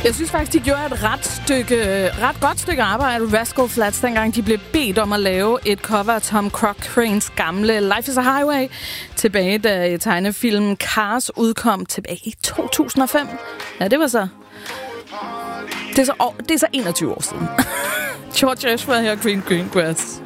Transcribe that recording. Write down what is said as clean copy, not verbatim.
Jeg synes faktisk, de gjorde et ret godt stykke arbejde, Rascal Flatts, dengang de blev bedt om at lave et cover af Tom Cochranes gamle Life is a Highway, tilbage da tegnefilmen Cars udkom tilbage i 2005. Ja, det var så... Det er så 21 år siden. George Ezra her, Green Grass.